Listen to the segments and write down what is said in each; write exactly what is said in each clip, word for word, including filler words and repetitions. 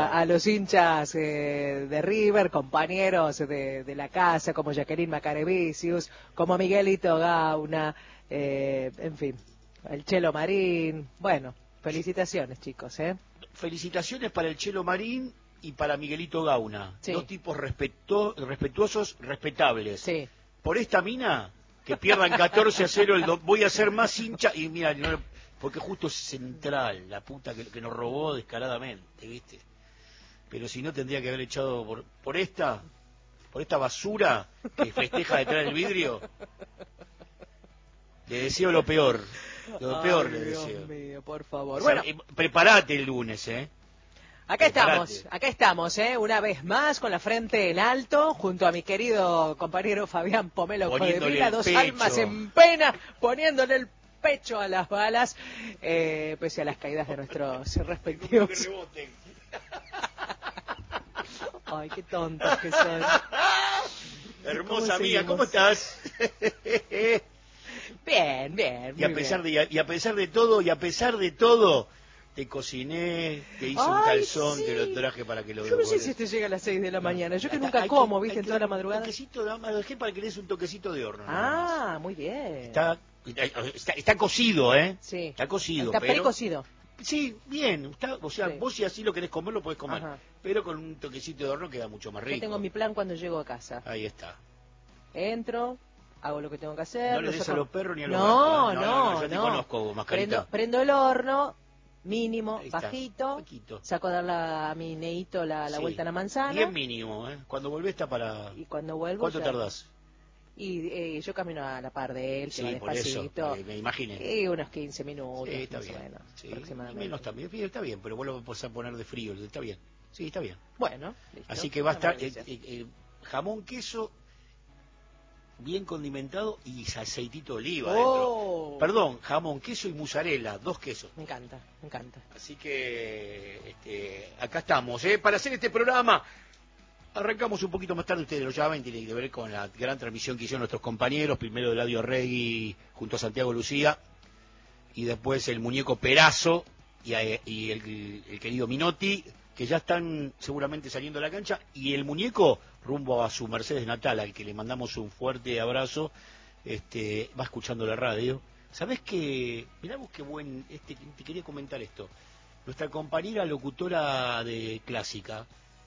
a, a los hinchas eh, de River, compañeros de, de la casa, como Jacqueline Macarevicius, como Miguelito Gauna, eh, en fin, el Chelo Marín. Bueno, felicitaciones, chicos, ¿eh? Felicitaciones para el Chelo Marín y para Miguelito Gauna. Sí. Dos tipos respeto, respetuosos, respetables. Sí. Por esta mina, que pierdan catorce a cero, el do, voy a ser más hincha. Y mira, no, porque justo es Central, la puta que, que nos robó descaradamente, ¿viste? Pero si no, tendría que haber echado por, por esta, por esta basura que festeja detrás del vidrio. Le deseo lo peor. Lo peor Ay, le Dios deseo. mío, por favor. O sea, bueno, prepárate el lunes, ¿eh? Acá Preparate. estamos, acá estamos, ¿eh? Una vez más con la frente en alto, junto a mi querido compañero Fabián Pomelo Codevila, dos pecho. almas en pena, poniéndole el pecho a las balas, eh, pese a las caídas de nuestros respectivos. Que reboten. Ay, qué tontos que son. Hermosa amiga, ¿cómo estás? Bien, bien. Y a pesar de y a pesar de todo, y a pesar de todo, te cociné, te hice Ay, un calzón, sí. te lo traje para que lo Yo no sé si este llega a las seis de la mañana. Yo que Está, nunca como, que, ¿viste? En toda la madrugada. Un toquecito, lo dejé para que le des un toquecito de horno. Ah, muy bien. Está, está, está cocido, ¿eh? Sí. Está cocido. Está pero, precocido. Sí, bien. Está, o sea, Sí. vos si así lo querés comer, lo podés comer. Ajá. Pero con un toquecito de horno queda mucho más rico. Yo tengo mi plan cuando llego a casa. Ahí está. Entro, hago lo que tengo que hacer. No le des saco... a los perros ni a los no, gatos. ¿eh? No, no, no, no, yo te no. conozco, Mascarita. Prendo, prendo el horno, mínimo, Ahí está, bajito. poquito. Saco a dar la, a mi neito la, la Sí. vuelta a la manzana. Bien mínimo, ¿eh? Cuando volvés está para... Y cuando vuelvo ¿Cuánto ya... tardás? Y eh, yo camino a la par de él, que Sí, va por despacito. eso, me imaginé. Y unos quince minutos, Sí, está más bien. o menos, Sí, aproximadamente. menos también, está bien, pero vos lo vas a poner de frío, está bien. Sí, está bien. Bueno, listo. Así que va a estar eh, Maravilla. eh, eh, jamón, queso, bien condimentado y aceitito de oliva Oh. dentro. Perdón, jamón, queso y mozzarella, dos quesos. Me encanta, me encanta. Así que este, acá estamos, ¿eh? Para hacer este programa. Arrancamos un poquito más tarde, ustedes lo saben, tiene que ver con la gran transmisión que hicieron nuestros compañeros, primero Eladio Regui junto a Santiago Lucía, y después el muñeco Perazo y, y el, el querido Minotti, que ya están seguramente saliendo a la cancha, y el muñeco rumbo a su Mercedes natal, al que le mandamos un fuerte abrazo, este, va escuchando la radio. ¿Sabés qué? Mirá vos qué buen, este, te quería comentar esto. Nuestra compañera locutora de Clásica,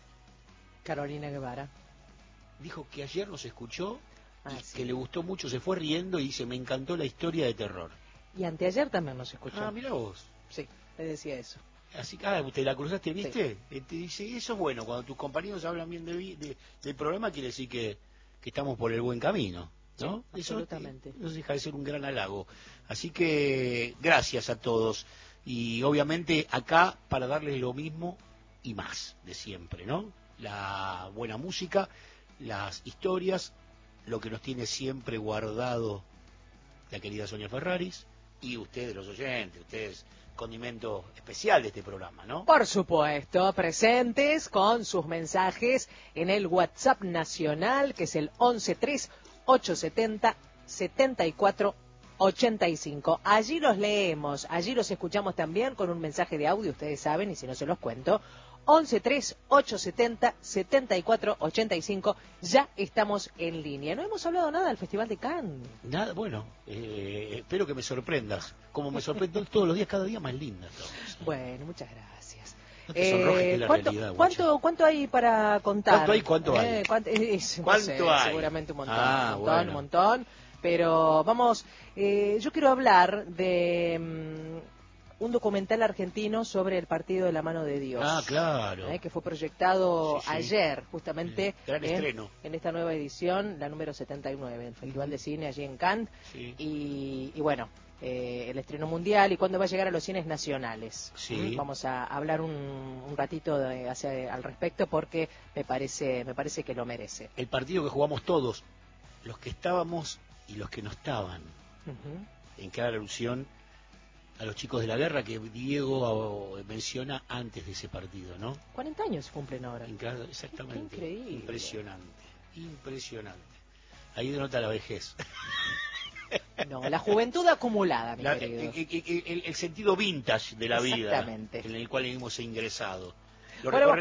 Carolina Guevara. dijo que ayer nos escuchó Ah, y sí. que le gustó mucho, se fue riendo y dice, me encantó la historia de terror. Y anteayer también nos escuchó. Ah, mirá vos. Sí, le decía eso. Así que, ah, te la cruzaste, ¿viste? Sí. Te dice, eso es bueno, cuando tus compañeros hablan bien de, de, del programa, quiere decir que, que estamos por el buen camino, ¿no? Sí, eso absolutamente. No deja de ser un gran halago. Así que, gracias a todos. Y obviamente acá para darles lo mismo y más de siempre, ¿no? La buena música, las historias, lo que nos tiene siempre guardado la querida Sonia Ferraris y ustedes los oyentes, ustedes condimento especial de este programa, ¿no? Por supuesto, presentes con sus mensajes en el WhatsApp nacional, que es el once tres ocho setenta setenta y cuatro ochenta y cinco. Allí los leemos, allí los escuchamos también con un mensaje de audio, ustedes saben, y si no se los cuento, once tres ocho setenta setenta y cuatro ochenta y cinco. Ya estamos en línea. No hemos hablado nada del Festival de Cannes. Nada, bueno, eh, espero que me sorprendas, como me sorprendo todos los días, cada día más linda. Entonces. Bueno, muchas gracias. No te sonrojes, que es la ¿cuánto, realidad, ¿cuánto, ¿Cuánto hay para contar? ¿Cuánto hay? ¿Cuánto hay? Eh, ¿cuánto, es, no ¿Cuánto sé, hay? Seguramente un montón, Ah, un montón, bueno. un montón. Pero vamos, eh, yo quiero hablar de um, un documental argentino sobre el partido de la mano de Dios. Ah, claro. Eh, que fue proyectado Sí, sí. ayer, justamente, Gran en, estreno. en esta nueva edición, la número setenta y nueve, el Festival de Cine allí en Cannes. Sí. Y, y bueno, eh, el estreno mundial y cuándo va a llegar a los cines nacionales. Sí. ¿Mm? Vamos a hablar un, un ratito de, hacia, al respecto porque me parece, me parece que lo merece. El partido que jugamos todos, los que estábamos y los que no estaban, Uh-huh. en clara alusión a los chicos de la guerra que Diego menciona antes de ese partido, ¿no? cuarenta años se cumplen ahora. En clara, exactamente. Qué increíble. Impresionante, impresionante. Ahí denota la vejez. No, la juventud acumulada, mi La, querido. el, el, el, el sentido vintage de la vida Exactamente. en el cual hemos ingresado. Lo Bueno,